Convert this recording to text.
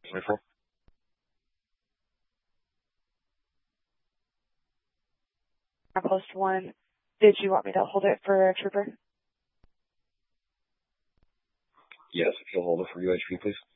24. Post 1, did you want me to hold it for a trooper? Yes, if you'll hold it for UHP, please.